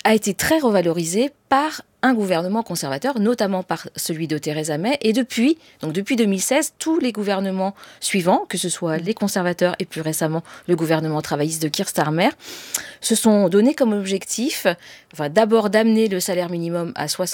a été très revalorisé par un gouvernement conservateur, notamment par celui de Theresa May. Et depuis 2016, tous les gouvernements suivants, que ce soit les conservateurs et plus récemment le gouvernement travailliste de Keir Starmer, se sont donnés comme objectif d'abord d'amener le salaire minimum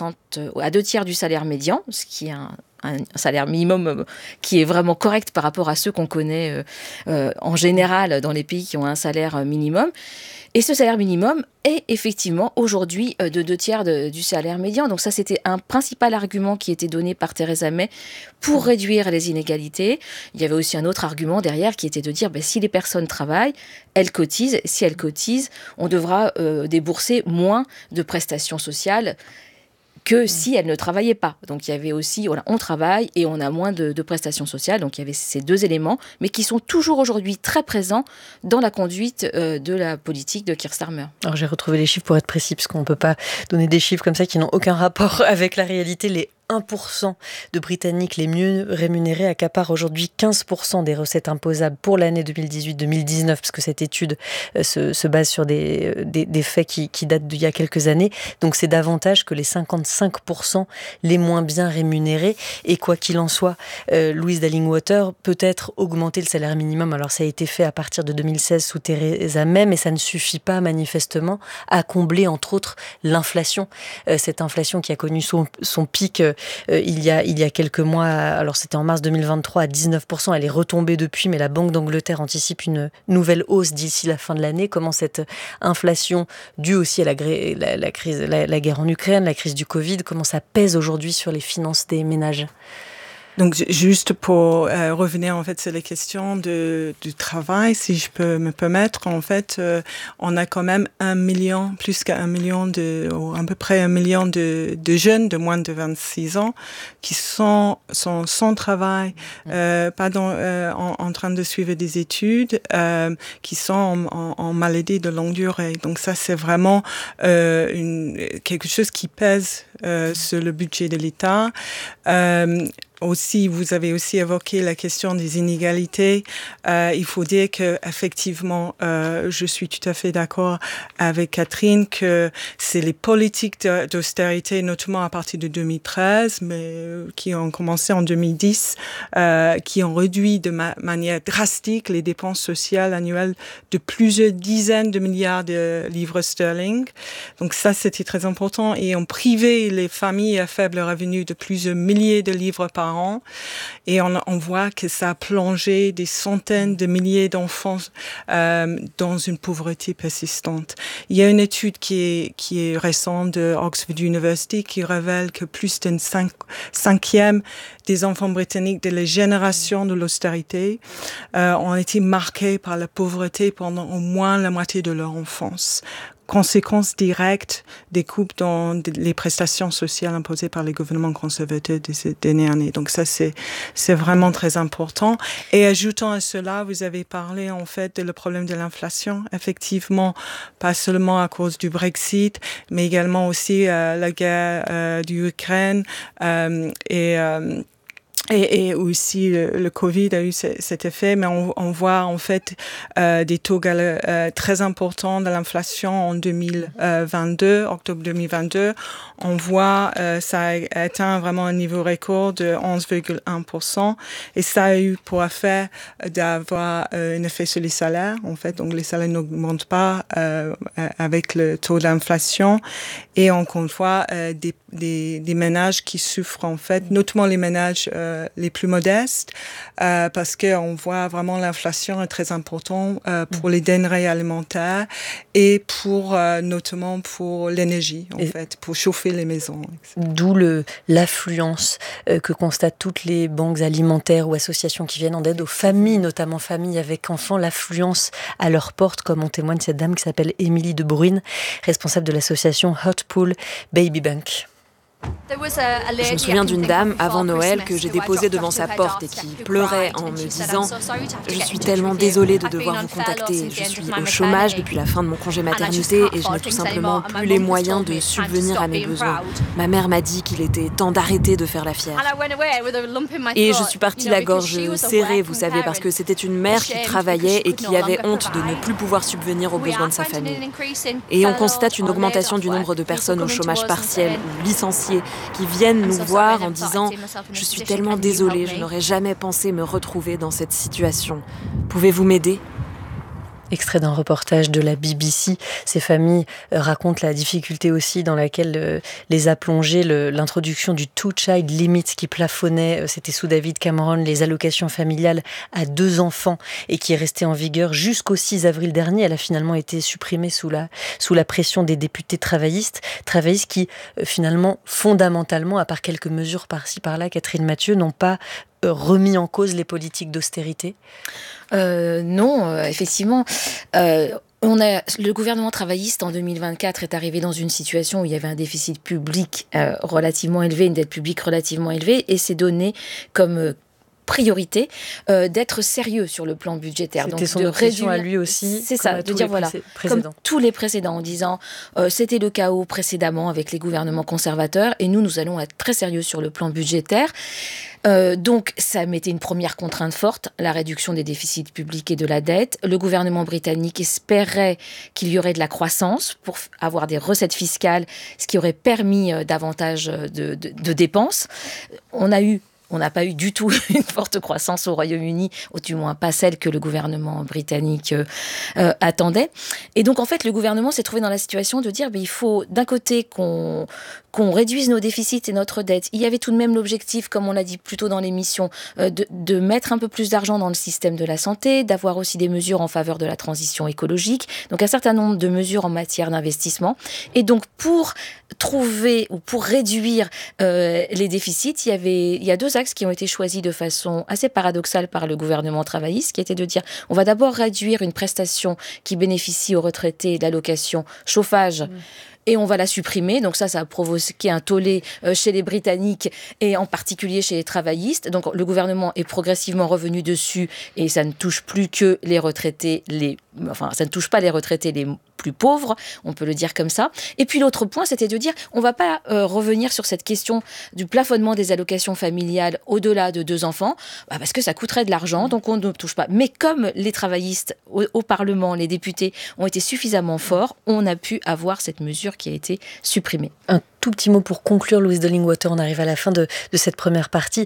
à 2 tiers du salaire médian, ce qui est un salaire minimum qui est vraiment correct par rapport à ceux qu'on connaît en général dans les pays qui ont un salaire minimum. Et ce salaire minimum est effectivement aujourd'hui de 2 tiers du salaire médian. Donc ça, c'était un principal argument qui était donné par Theresa May pour réduire les inégalités. Il y avait aussi un autre argument derrière qui était de dire si les personnes travaillent, elles cotisent. Si elles cotisent, on devra débourser moins de prestations sociales que si elle ne travaillait pas. Donc il y avait aussi, on travaille et on a moins de prestations sociales. Donc il y avait ces 2 éléments, mais qui sont toujours aujourd'hui très présents dans la conduite de la politique de Keir Starmer. Alors j'ai retrouvé les chiffres pour être précis, parce qu'on ne peut pas donner des chiffres comme ça qui n'ont aucun rapport avec la réalité. Les 1% de Britanniques les mieux rémunérés accaparent aujourd'hui 15% des recettes imposables pour l'année 2018-2019, parce que cette étude se base sur des faits qui datent d'il y a quelques années. Donc c'est davantage que les 55% les moins bien rémunérés. Et quoi qu'il en soit, Louise Dallingwater, peut-être augmenter le salaire minimum. Alors ça a été fait à partir de 2016 sous Theresa May, mais ça ne suffit pas manifestement à combler entre autres l'inflation. Cette inflation qui a connu son pic il y a quelques mois, alors c'était en mars 2023 à 19%, elle est retombée depuis, mais la Banque d'Angleterre anticipe une nouvelle hausse d'ici la fin de l'année. Comment cette inflation, due aussi à la guerre en Ukraine, la crise du Covid, comment ça pèse aujourd'hui sur les finances des ménages ? Donc, juste pour revenir, en fait, sur les questions du travail, si je peux me permettre, en fait, on a quand même plus qu'un million ou à peu près 1 million de jeunes de moins de 26 ans qui sont sans travail, en train de suivre des études, qui sont en maladie de longue durée. Donc ça, c'est vraiment quelque chose qui pèse sur le budget de l'État. Aussi, vous avez aussi évoqué la question des inégalités. Il faut dire que effectivement, je suis tout à fait d'accord avec Catherine que c'est les politiques d'austérité, notamment à partir de 2013, mais qui ont commencé en 2010, qui ont réduit de manière drastique les dépenses sociales annuelles de plusieurs dizaines de milliards de livres sterling. Donc ça, c'était très important, et ont privé les familles à faible revenu de plusieurs milliers de livres par an. Et on voit que ça a plongé des centaines de milliers d'enfants dans une pauvreté persistante. Il y a une étude qui est récente de Oxford University qui révèle que plus d'un cinquième des enfants britanniques de la génération de l'austérité ont été marqués par la pauvreté pendant au moins la moitié de leur enfance. Conséquences directes des coupes dans les prestations sociales imposées par les gouvernements conservateurs de ces dernières années. Donc ça, c'est vraiment très important. Et ajoutant à cela, vous avez parlé en fait de le problème de l'inflation. Effectivement, pas seulement à cause du Brexit, mais également aussi la guerre d'Ukraine et aussi le Covid a eu cet effet, mais on voit en fait des taux très importants de l'inflation en 2022, octobre 2022. On voit ça a atteint vraiment un niveau record de 11,1%, et ça a eu pour effet d'avoir un effet sur les salaires en fait. Donc les salaires n'augmentent pas avec le taux d'inflation, et on voit des ménages qui souffrent en fait, notamment les ménages les plus modestes, parce qu'on voit vraiment l'inflation est très importante pour les denrées alimentaires et notamment pour l'énergie, en fait, pour chauffer les maisons. D'où l'affluence que constatent toutes les banques alimentaires ou associations qui viennent en aide aux familles, notamment familles avec enfants, l'affluence à leur porte, comme en témoigne cette dame qui s'appelle Émilie de Bruyne, responsable de l'association Hot Pool Baby Bank. Je me souviens d'une dame avant Noël que j'ai déposée devant sa porte et qui pleurait en me disant « Je suis tellement désolée de devoir vous contacter. Je suis au chômage depuis la fin de mon congé maternité et je n'ai tout simplement plus les moyens de subvenir à mes besoins. Ma mère m'a dit qu'il était temps d'arrêter de faire la fière. » Et je suis partie la gorge serrée, vous savez, parce que c'était une mère qui travaillait et qui avait honte de ne plus pouvoir subvenir aux besoins de sa famille. Et on constate une augmentation du nombre de personnes au chômage partiel ou licenciées qui viennent nous voir en disant « Je suis tellement désolée, je n'aurais jamais pensé me retrouver dans cette situation. Pouvez-vous m'aider ?» Extrait d'un reportage de la BBC. Ces familles racontent la difficulté aussi dans laquelle les a plongées l'introduction du two-child limit qui plafonnait, c'était sous David Cameron, les allocations familiales à 2 enfants et qui est restée en vigueur jusqu'au 6 avril dernier. Elle a finalement été supprimée sous la pression des députés travaillistes qui finalement, fondamentalement, à part quelques mesures par-ci par-là, Catherine Mathieu, n'ont pas remis en cause les politiques d'austérité. Non, effectivement. Le gouvernement travailliste en 2024 est arrivé dans une situation où il y avait un déficit public relativement élevé, une dette publique relativement élevée, et s'est donné comme priorité d'être sérieux sur le plan budgétaire. C'était son obsession à lui aussi. C'est ça, de dire voilà, comme tous les précédents, en disant c'était le chaos précédemment avec les gouvernements conservateurs et nous allons être très sérieux sur le plan budgétaire. Donc ça mettait une première contrainte forte, la réduction des déficits publics et de la dette. Le gouvernement britannique espérait qu'il y aurait de la croissance pour avoir des recettes fiscales, ce qui aurait permis davantage de dépenses. On n'a pas eu du tout une forte croissance au Royaume-Uni, ou du moins pas celle que le gouvernement britannique attendait. Et donc, en fait, le gouvernement s'est trouvé dans la situation de dire il faut d'un côté qu'on réduise nos déficits et notre dette. Il y avait tout de même l'objectif, comme on l'a dit plus tôt dans l'émission, de mettre un peu plus d'argent dans le système de la santé, d'avoir aussi des mesures en faveur de la transition écologique, donc un certain nombre de mesures en matière d'investissement. Et donc, pour trouver ou pour réduire les déficits, il y a 2 axes qui ont été choisis de façon assez paradoxale par le gouvernement travailliste, qui était de dire on va d'abord réduire une prestation qui bénéficie aux retraités de l'allocation chauffage. Et on va la supprimer. Donc ça a provoqué un tollé chez les Britanniques et en particulier chez les travaillistes. Donc le gouvernement est progressivement revenu dessus et ça ne touche plus que les retraités, ça ne touche pas les retraités les plus pauvres, on peut le dire comme ça. Et puis l'autre point, c'était de dire on ne va pas revenir sur cette question du plafonnement des allocations familiales au-delà de 2 enfants, parce que ça coûterait de l'argent, donc on ne touche pas. Mais comme les travaillistes au Parlement, les députés ont été suffisamment forts, on a pu avoir cette mesure qui a été supprimée. Un tout petit mot pour conclure, Louise Dollingwater, on arrive à la fin de cette première partie.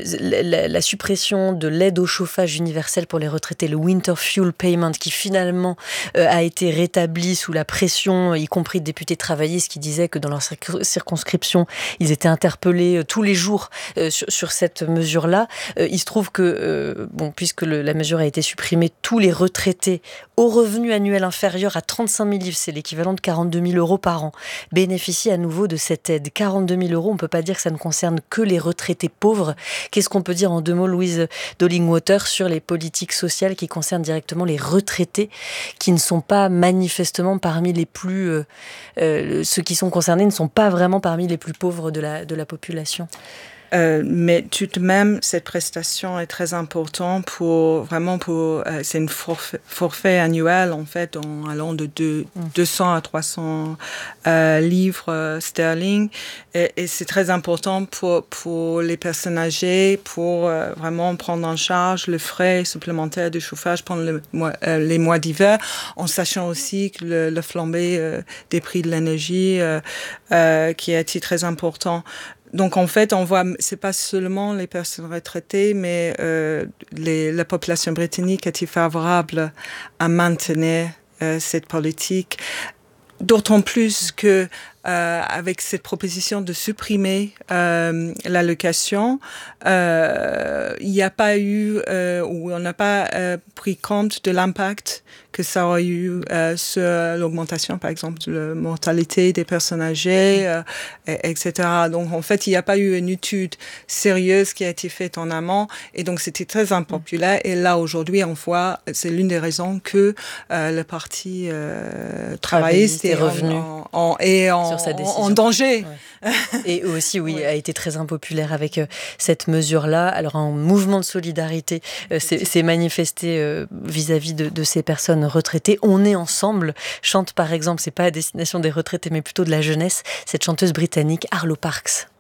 La suppression de l'aide au chauffage universel pour les retraités, le Winter Fuel Payment, qui finalement a été rétabli sous la pression, y compris de députés travaillistes qui disaient que dans leur circonscription, ils étaient interpellés tous les jours sur cette mesure-là. Il se trouve que, puisque la mesure a été supprimée, tous les retraités au revenu annuel inférieur à 35 000 livres, c'est l'équivalent de 42 000 euros par an, bénéficient à nouveau de cette aide. 42 000 euros, on ne peut pas dire que ça ne concerne que les retraités pauvres. Qu'est-ce qu'on peut dire en 2 mots, Louise Dollingwater, sur les politiques sociales qui concernent directement les retraités, qui ne sont pas manifestement parmi les plus... ceux qui sont concernés ne sont pas vraiment parmi les plus pauvres de la population? Mais tout de même, cette prestation est très importante c'est une forfait annuel, en fait, allant de 200 à 300 livres sterling. Et c'est très important pour les personnes âgées, pour vraiment prendre en charge le frais supplémentaire de chauffage pendant les mois d'hiver, en sachant aussi que le flambée des prix de l'énergie qui a été très important. Donc, en fait, on voit, c'est pas seulement les personnes retraitées, mais la population britannique est favorable à maintenir cette politique. D'autant plus que avec cette proposition de supprimer l'allocation, il n'y a pas eu, ou on n'a pas pris compte de l'impact que ça aurait eu sur l'augmentation, par exemple, de la mortalité des personnes âgées, etc. Donc, en fait, il n'y a pas eu une étude sérieuse qui a été faite en amont, et donc c'était très impopulaire. Et là, aujourd'hui, on voit, c'est l'une des raisons que le parti travailliste est revenu en danger. Ouais. Et aussi, a été très impopulaire avec cette mesure-là. Alors, un mouvement de solidarité s'est manifesté vis-à-vis de ces personnes retraitées. On est ensemble chante, par exemple, c'est pas à destination des retraités, mais plutôt de la jeunesse, cette chanteuse britannique Arlo Parks.